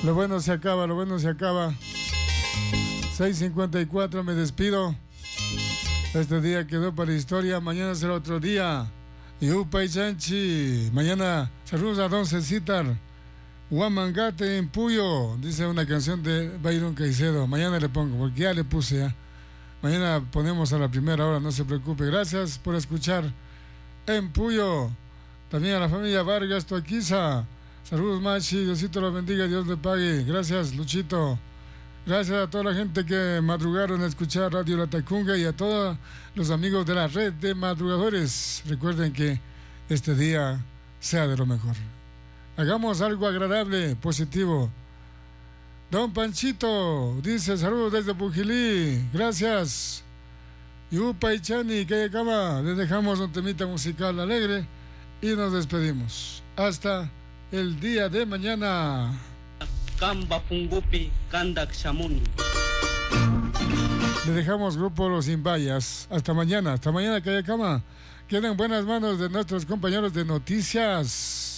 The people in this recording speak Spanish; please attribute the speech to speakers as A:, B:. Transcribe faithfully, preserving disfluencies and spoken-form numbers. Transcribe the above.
A: Lo bueno se acaba, lo bueno se acaba. seis cincuenta y cuatro, me despido. Este día quedó para la historia, mañana será otro día. Yupa y Chanchi. Mañana saludos a Don Cecitar. Huamangate en Puyo, dice una canción de Byron Caicedo. Mañana le pongo, porque ya le puse ya. Mañana ponemos a la primera hora, no se preocupe. Gracias por escuchar en Puyo. También a la familia Vargas Toaquiza. Saludos, Machi, Diosito los bendiga, Dios le pague. Gracias, Luchito. Gracias a toda la gente que madrugaron a escuchar Radio La Tacunga y a todos los amigos de la red de madrugadores. Recuerden que este día sea de lo mejor. Hagamos algo agradable, positivo. Don Panchito dice saludos desde Pujilí. Gracias. Yupa y Chani, que cama. Les dejamos un temita musical alegre y nos despedimos. Hasta el día de mañana.
B: Kamba Fungupi, Kandak Shamuni.
A: Le dejamos grupo Los Imbayas. Hasta mañana, hasta mañana, que cama. Queda en buenas manos de nuestros compañeros de noticias.